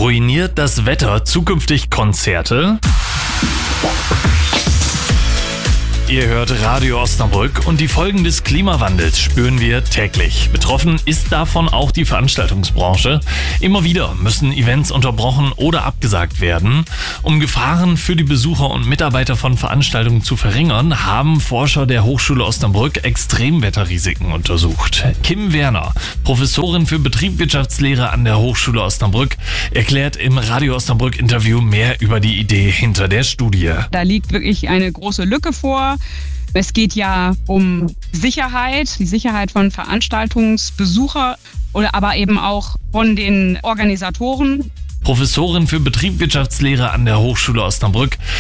Ruiniert das Wetter zukünftig Konzerte? Ihr hört Radio Osnabrück und die Folgen des Klimawandels spüren wir täglich. Betroffen ist davon auch die Veranstaltungsbranche. Immer wieder müssen Events unterbrochen oder abgesagt werden. Um Gefahren für die Besucher und Mitarbeiter von Veranstaltungen zu verringern, haben Forscher der Hochschule Osnabrück Extremwetterrisiken untersucht. Kim Werner, Professorin für Betriebswirtschaftslehre an der Hochschule Osnabrück, erklärt im Radio Osnabrück Interview mehr über die Idee hinter der Studie. Da liegt wirklich eine große Lücke vor. Es geht ja um Sicherheit, die Sicherheit von Veranstaltungsbesuchern oder aber eben auch von den Organisatoren. Professorin für Betriebswirtschaftslehre an der Hochschule Osnabrück